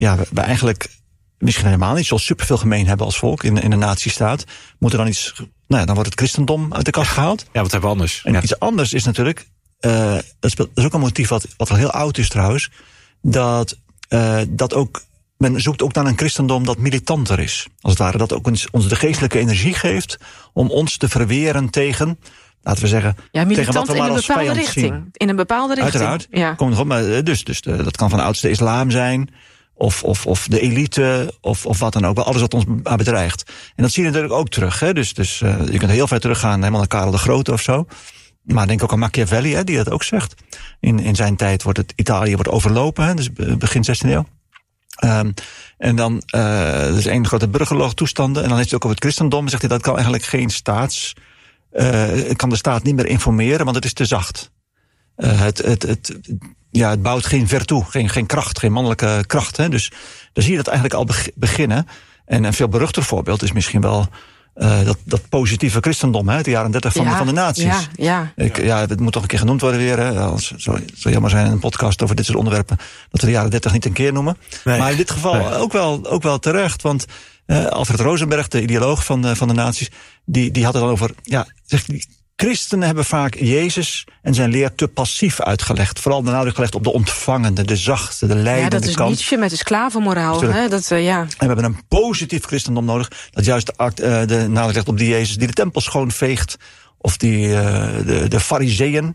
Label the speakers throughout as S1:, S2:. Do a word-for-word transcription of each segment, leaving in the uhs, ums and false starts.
S1: ja, we, we eigenlijk misschien helemaal niet zo superveel gemeen hebben als volk in, in een nazistaat. Moet er dan iets, nou ja, dan wordt het christendom uit de kast gehaald.
S2: Ja, wat hebben we anders?
S1: En
S2: ja.
S1: iets anders is natuurlijk, uh, dat, speelt, dat is ook een motief wat, wat al heel oud is trouwens, dat, uh, dat ook, men zoekt ook naar een christendom dat militanter is. Als het ware, dat ook ons, ons de geestelijke energie geeft om ons te verweren tegen, laten we zeggen,
S3: ja,
S1: tegen wat we maar
S3: in een
S1: als
S3: bepaalde
S1: vijand
S3: richting.
S1: zien.
S3: In een bepaalde richting.
S1: Uiteraard.
S3: Ja.
S1: Komt erop, maar dus, dus de, dat kan van ouds de islam zijn, of, of, of de elite, of, of wat dan ook. Wel alles wat ons bedreigt. En dat zie je natuurlijk ook terug. Hè? Dus, dus uh, je kunt heel ver teruggaan, helemaal naar Karel de Grote of zo. Maar denk ook aan Machiavelli, hè, die dat ook zegt. In, in zijn tijd wordt het Italië wordt overlopen, hè, dus begin zestiende eeuw. Um, en dan, uh, dus één grote burgerloogtoestanden. En dan heeft hij ook over het christendom. Zegt hij dat kan eigenlijk geen staats, uh, kan de staat niet meer informeren, want het is te zacht. Uh, het, het, het, ja, het bouwt geen vertoe, geen, geen kracht, geen mannelijke kracht. Hè. Dus dan zie je dat eigenlijk al beginnen. En een veel beruchter voorbeeld is misschien wel uh, dat, dat positieve christendom, hè, de jaren dertig van,
S3: ja,
S1: de, van de nazi's.
S3: Ja, ja.
S1: Ik, ja, het moet toch een keer genoemd worden weer. Hè. Als, zo, zo jammer zijn in een podcast over dit soort onderwerpen, dat we de jaren dertig niet een keer noemen. Nee. Maar in dit geval nee. ook, wel, ook wel terecht, want uh, Alfred Rosenberg, de ideoloog van de, van de nazi's, die, die had het dan over, ja, zegt hij, christenen hebben vaak Jezus en zijn leer te passief uitgelegd. Vooral de nadruk gelegd op de ontvangende, de zachte, de leidende kant.
S3: Ja, dat is
S1: kant.
S3: Nietzsche met de slavenmoraal. Hè? Dat, uh, ja.
S1: En we hebben een positief christendom nodig, dat juist de, uh, de nadruk legt op die Jezus die de tempel schoonveegt, of die uh, de, de fariseeën,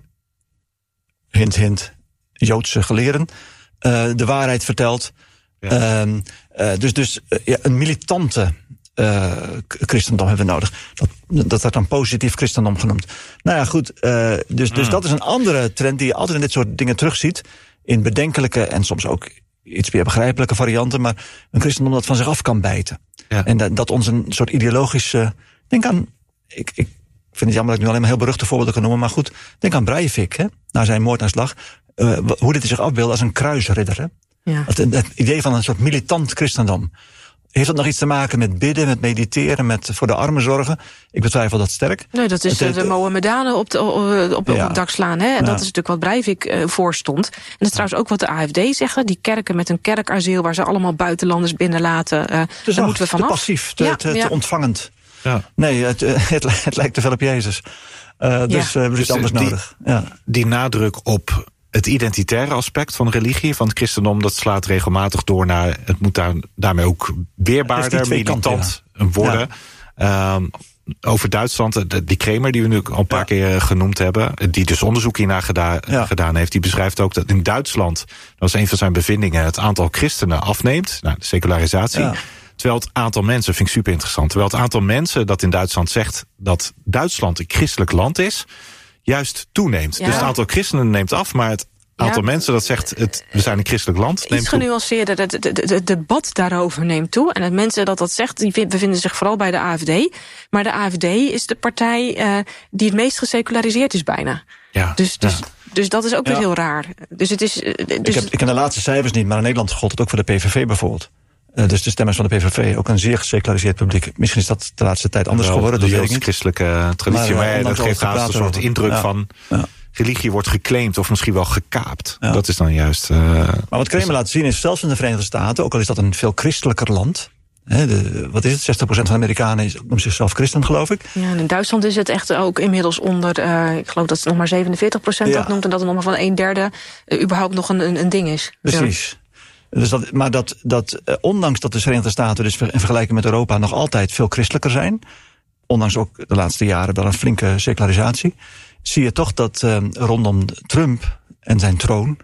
S1: hint, hint, Joodse geleerden, uh, de waarheid vertelt. Ja. Uh, uh, dus dus uh, ja, een militante Uh, christendom hebben we nodig. Dat, dat wordt dan positief christendom genoemd. Nou ja, goed. Uh, dus, dus mm. dat is een andere trend die je altijd in dit soort dingen terugziet. In bedenkelijke en soms ook iets meer begrijpelijke varianten. Maar een christendom dat van zich af kan bijten. Ja. En dat, dat ons een soort ideologische... Denk aan... Ik, ik vind het jammer dat ik nu alleen maar heel beruchte voorbeelden kan noemen. Maar goed, denk aan Breivik, hè, na zijn moordaanslag. Uh, hoe dit zich afbeeldt als een kruisridder. Hè? Ja. Het, het idee van een soort militant christendom. Heeft dat nog iets te maken met bidden, met mediteren, met voor de armen zorgen? Ik betwijfel dat sterk.
S3: Nee, dat is het, de Mohammedanen op, de, op, op, ja. op het dak slaan. Hè? En ja. dat is natuurlijk wat Breivik uh, voorstond. En dat is trouwens ook wat de A F D zeggen. Die kerken met een kerkasiel waar ze allemaal buitenlanders binnenlaten. Uh, daar
S1: zacht,
S3: moeten we vanaf.
S1: Te passief, te, ja, te, te ja. ontvangend. Ja. Nee, het, het, het lijkt te veel op Jezus. Uh, dus ja. uh, er is anders
S2: die,
S1: nodig. Ja.
S2: Die nadruk op het identitaire aspect van religie, van het christendom, dat slaat regelmatig door naar, het moet daar, daarmee ook weerbaarder, militant ja. worden. Ja. Um, over Duitsland, die Kremer die we nu al een paar ja. keer genoemd hebben, die dus onderzoek hiernaar geda- ja. gedaan heeft, die beschrijft ook dat in Duitsland, dat is een van zijn bevindingen, het aantal christenen afneemt, nou, de secularisatie. Ja. Terwijl het aantal mensen, vind ik super interessant, terwijl het aantal mensen dat in Duitsland zegt dat Duitsland een christelijk land is, juist toeneemt. Ja. Dus het aantal christenen neemt af, maar het aantal ja. mensen dat zegt, het, we zijn een christelijk land, neemt
S3: iets genuanceerder. Het, het, het, het debat daarover neemt toe. En het mensen dat dat zegt, die bevinden zich vooral bij de A F D. Maar de A F D is de partij uh, die het meest geseculariseerd is bijna. Ja. Dus, dus, ja. dus dat is ook ja. weer heel raar. Dus het is, uh, dus
S1: ik, heb, ik ken de laatste cijfers niet, maar in Nederland gold het ook voor de P V V bijvoorbeeld. Uh, dus de stemmers van de P V V, ook een zeer geseculariseerd publiek. Misschien is dat de laatste tijd anders
S2: wel,
S1: geworden.
S2: De
S1: dat weet ik niet.
S2: Christelijke traditie, maar, maar dat geeft haast een soort over. indruk ja. van ja. religie wordt geclaimd of misschien wel gekaapt. Ja. Dat is dan juist... Uh,
S1: maar wat Kremer laat zien is, zelfs in de Verenigde Staten, ook al is dat een veel christelijker land, hè, de, wat is het, zestig procent van de Amerikanen is noemt zichzelf christen, geloof ik.
S3: Ja, en in Duitsland is het echt ook inmiddels onder, uh, ik geloof dat het nog maar zevenenveertig procent ja. dat noemt, en dat het nog maar van een derde uh, überhaupt nog een, een, een ding is.
S1: Precies. Ja. Dus dat, maar dat, dat uh, ondanks dat de Verenigde Staten dus in vergelijking met Europa nog altijd veel christelijker zijn, ondanks ook de laatste jaren wel een flinke secularisatie, zie je toch dat uh, rondom Trump en zijn troon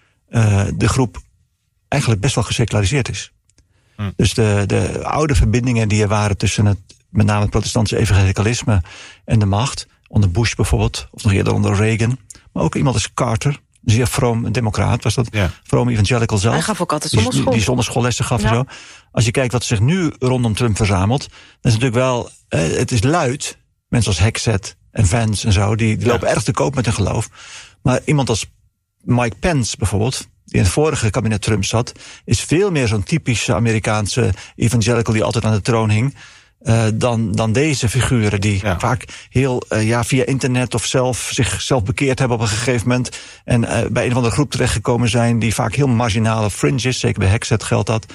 S1: uh, de groep eigenlijk best wel geseculariseerd is. Hm. Dus de, de oude verbindingen die er waren tussen het, met name het protestantse evangelicalisme en de macht, onder Bush bijvoorbeeld, of nog eerder onder Reagan, maar ook iemand als Carter, zeer vroom, een democraat was dat, ja. vroom evangelical zelf.
S3: Hij gaf ook altijd zonderschool.
S1: Die, die zonderschoollessen gaf ja. en zo. Als je kijkt wat zich nu rondom Trump verzamelt, dan is het natuurlijk wel, eh, het is luid. Mensen als Hexet en Vance en zo, die, die ja. lopen erg te koop met hun geloof. Maar iemand als Mike Pence bijvoorbeeld, die in het vorige kabinet Trump zat, is veel meer zo'n typische Amerikaanse evangelical die altijd aan de troon hing. Uh, dan, dan deze figuren die ja. vaak heel uh, ja, via internet of zelf zichzelf bekeerd hebben op een gegeven moment en uh, bij een of andere groep terechtgekomen zijn die vaak heel marginale fringe is, zeker bij Hexet geldt dat.